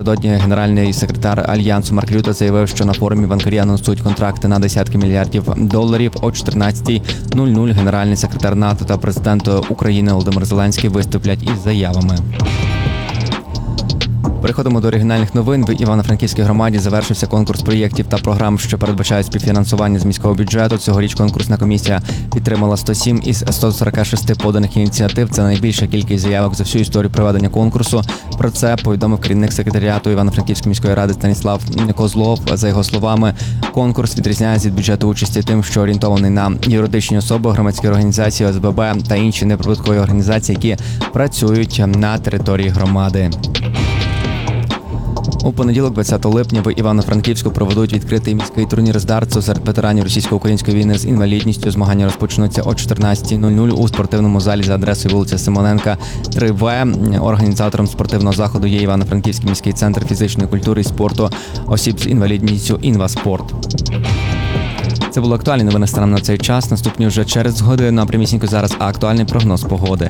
напередодні генеральний секретар Альянсу Марк Рюте заявив, що на форумі банкарі анонсують контракти на десятки мільярдів доларів. О 14:00 генеральний секретар НАТО та президент України Володимир Зеленський виступлять із заявами. Переходимо до регіональних новин. В Івано-Франківській громаді завершився конкурс проєктів та програм, що передбачають співфінансування з міського бюджету. Цьогоріч конкурсна комісія підтримала 107 із 146 поданих ініціатив. Це найбільша кількість заявок за всю історію проведення конкурсу. Про це повідомив керівник секретаріату Івано-Франківської міської ради Станіслав Козлов. За його словами, конкурс відрізняється від бюджету участі тим, що орієнтований на юридичні особи, громадські організації, ОСББ та інші неприбуткові організації, які працюють на території громади. У понеділок, 20 липня, в Івано-Франківську проведуть відкритий міський турнір з дартсу серед ветеранів російсько-української війни з інвалідністю. Змагання розпочнуться о 14:00 у спортивному залі за адресою вулиця Симоненка, 3В. Організатором спортивного заходу є Івано-Франківський міський центр фізичної культури і спорту осіб з інвалідністю «Інваспорт». Це були актуальні новини станом на цей час. Наступні вже через годину, а прямісінько зараз актуальний прогноз погоди.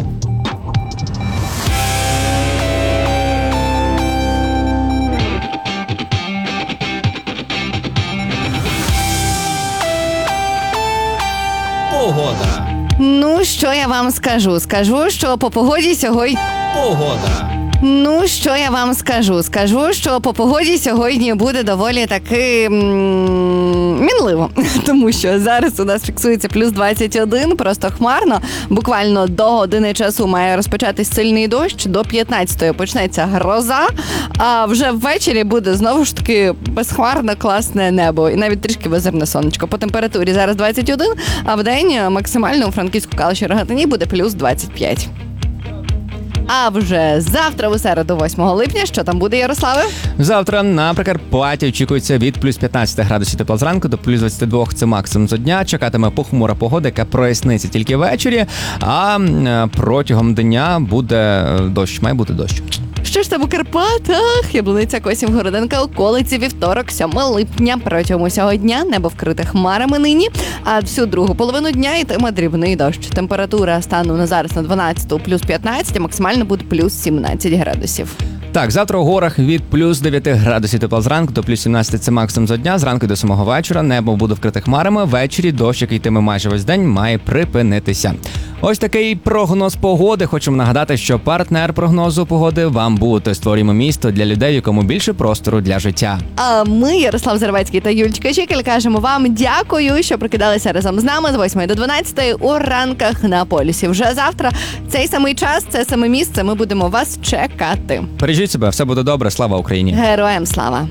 Погода. Ну, що я вам скажу? Скажу, що по погоді сьогодні... Погода. Ну, що я вам скажу? Скажу, що по погоді сьогодні буде доволі таки мінливо. Тому що зараз у нас фіксується плюс 21, просто хмарно. Буквально до години часу має розпочатись сильний дощ, до 15-ї почнеться гроза, а вже ввечері буде знову ж таки безхмарне, класне небо. І навіть трішки визирне сонечко. По температурі зараз 21, а в день максимально у Франківську, Калуші, Рогатині буде плюс 25. А вже завтра, у середу, 8 липня, що там буде, Ярославе? Завтра на Прикарпатті очікується від плюс 15 градусів тепла зранку до плюс 22 – це максимум за дня. Чекатиме похмура погода, яка проясниться тільки ввечері, а протягом дня буде дощ, має бути дощ. Що ж там у Карпатах? Яблуниця, Косів, Городенка, околиці, вівторок, 7 липня. Протягом усього дня небо вкрите хмарами нині, а всю другу половину дня йтиме дрібний дощ. Температура стану на зараз на 12 плюс 15, а максимально буде плюс 17 градусів. Так, завтра у горах від плюс 9 градусів тепла зранку до плюс 17 – це максимум за дня. Зранку до 7 вечора небо буде вкрите хмарами. Ввечері дощ, який йтиме майже весь день, має припинитися. Ось такий прогноз погоди. Хочемо нагадати, що партнер прогнозу погоди «Вам бути». Створюємо місто для людей, в якому більше простору для життя. А ми, Ярослав Зарвецький та Юлічка Чікель, кажемо вам дякую, що прокидалися разом з нами з 8 до 12 у ранках на полюсі. Вже завтра цей самий час, це саме місце, ми будемо вас чекати. Бережіть себе, все буде добре. Слава Україні! Героям слава!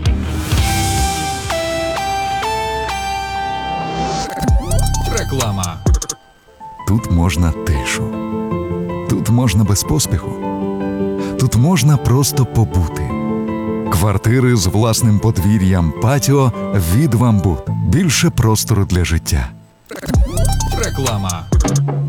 Реклама. Тут можна тишу. Тут можна без поспіху. Тут можна просто побути. Квартири з власним подвір'ям, патіо від «Вам бути». Більше простору для життя. Реклама.